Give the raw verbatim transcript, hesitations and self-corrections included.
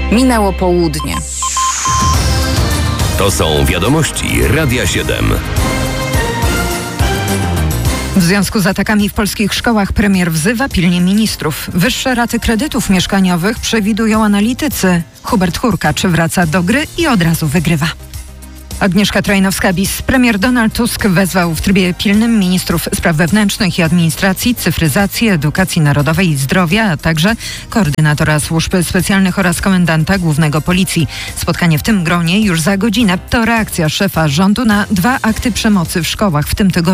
Minęło południe. To są wiadomości Radia siedem. W związku z atakami w polskich szkołach premier wzywa pilnie ministrów. Wyższe raty kredytów mieszkaniowych przewidują analitycy. Hubert Hurkacz wraca do gry i od razu wygrywa. Agnieszka Trojnowska-Bis. Premier Donald Tusk wezwał w trybie pilnym ministrów spraw wewnętrznych i administracji, cyfryzacji, edukacji narodowej i zdrowia, a także koordynatora służb specjalnych oraz komendanta głównego policji. Spotkanie w tym gronie już za godzinę. To reakcja szefa rządu na dwa akty przemocy w szkołach w tym tygodniu.